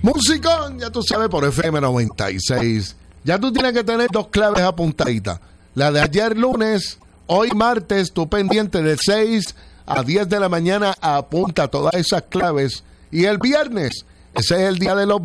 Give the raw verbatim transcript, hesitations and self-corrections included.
Musicón, ya tú sabes, por F M noventa y seis. Ya tú tienes que tener dos claves apuntaditas. La de ayer lunes, hoy martes, tú pendiente de seis a diez de la mañana, apunta todas esas claves. Y el viernes, ese es el día de los